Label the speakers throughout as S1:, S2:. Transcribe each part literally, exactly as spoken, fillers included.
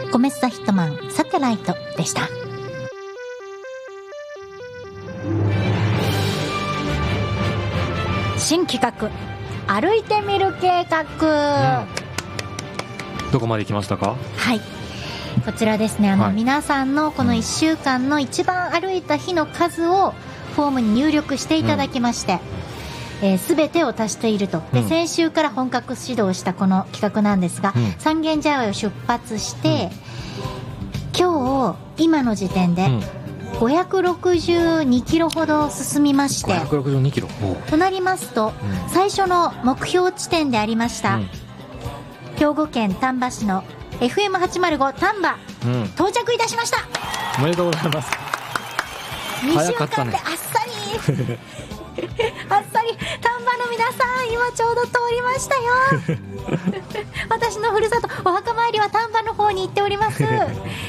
S1: コメッサヒットマンサテライトでした。新企画歩いてみる計画、
S2: うん、どこまで行きましたか？
S1: はい、こちらですね、あの、
S2: はい、
S1: 皆さんのこのいっしゅうかんの一番歩いた日の数をフォームに入力していただきまして、うん、えー、全てを足していると。で、うん、先週から本格始動したこの企画なんですが、うん、三軒茶屋を出発して、うん、今日今の時点で、うん、ごひゃくろくじゅうにキロほど進みまして、
S2: ごひゃくろくじゅうにキロ
S1: となりますと、うん、最初の目標地点でありました、うん、兵庫県丹波市の エフエムはちまるご 丹波、うん、到着いたしました。
S2: おめでとうございます。
S1: にしゅうかんであっさりあっさり丹波の皆さん、今ちょうど通りましたよ私のふるさとお墓参りは丹波の方に行っておりますで、な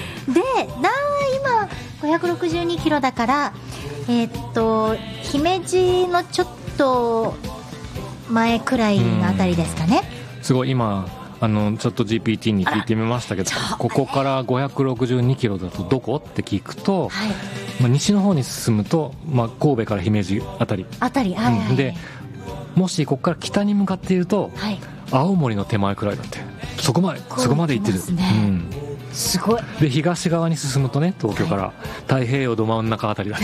S1: 今ごひゃくろくじゅうにキロだから、えー、っと姫路のちょっと前くらいのあたりですかね。
S2: すごい、今あのチャット ジーピーティー に聞いてみましたけど、ここからごひゃくろくじゅうにキロだとどこって聞くと、はい、まあ、西の方に進むと、まあ、神戸から姫路あたり
S1: あたり、はいはいはい、
S2: でもしここから北に向かっていると、はい、青森の手前くらいだって、そこまでそこまで行ってる、
S1: ね、うん、すごい。
S2: で東側に進むとね、東京から、はい、太平洋ど真ん中あたりだって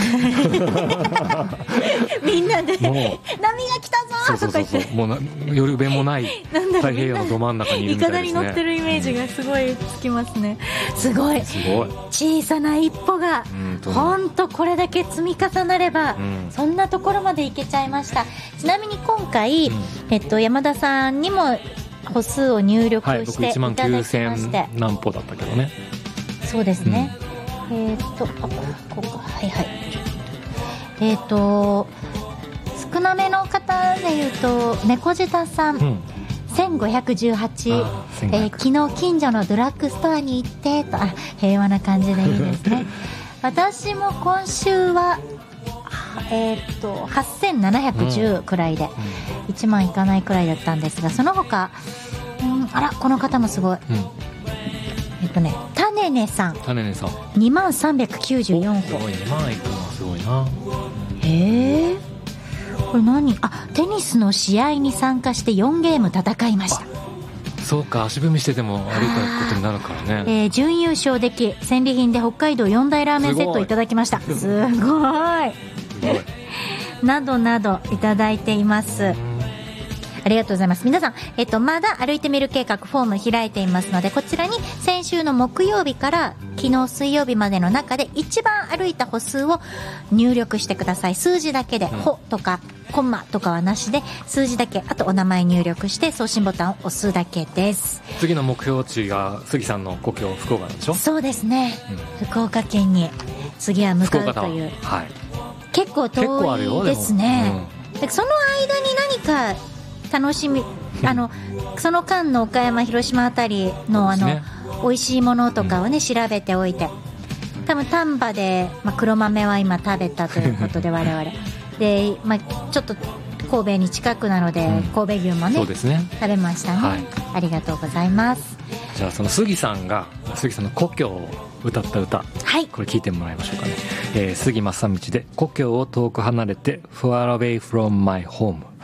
S1: みんなで波が来たぞ
S2: とか言って、そうそうそう、もうな夜べもない太平洋のど真ん中にいるみたいですね。
S1: いかだに乗ってるイメージがすごいつきますね。すごい、
S2: すごい
S1: 小さな一歩が本当これだけ積み重なれば、うん、そんなところまで行けちゃいました。ちなみに今回、うん、えっと、山田さんにも歩数を入力していただきまして、はい、僕いちまんきゅうせん何歩だったけどね。そうですね、うん、えー、っとあここか、はいはい、えー、っと少なめの方でいうと猫舌さん、うん、せんごひゃくじゅうはち、えー、昨日近所のドラッグストアに行ってと、あ、平和な感じでいいですね私も今週はえー、っとはっせんななひゃくじゅうくらいで、うん、いちまんいかないくらいだったんですが、その他、うん、あらこの方もすごい、うん、えっとねタネネさん、
S2: タネネさん
S1: にまんさんびゃくきゅうじゅうよん歩、
S2: すごい、にまんいくのはすごいな。
S1: へえ、これ何、あ、テニスの試合に参加してよんゲーム戦いました。
S2: そうか、足踏みしてても歩いたことになるからね。
S1: えー、準優勝でき、戦利品で北海道よん大ラーメンセットいただきました。すごいすごいなどなどいただいています。ありがとうございます。皆さん、えっと、まだ歩いてみる計画フォーム開いていますので、こちらに先週の木曜日から昨日水曜日までの中で一番歩いた歩数を入力してください。数字だけで、うん、歩とかコンマとかはなしで、数字だけ、あとお名前入力して送信ボタンを押すだけです。
S2: 次の目標地が杉さんの故郷福岡なんでしょ？
S1: そうですね、うん、福岡県に次は向かうという、はい、結構遠いですね。で、うん、その間に何か楽しみあのその間の岡山広島あたり の, あの、ね、美味しいものとかをね、うん、調べておいて、多分丹波で、まあ、黒豆は今食べたということで我々で、まあ、ちょっと神戸に近くなので、うん、神戸牛も ね, そうですね食べましたね、はい、ありがとうございます。
S2: じゃあその杉さんが杉さんの故郷を歌った歌、はい、これ聞いてもらいましょうかね。えー、杉正道で故郷を遠く離れて Far away from my home。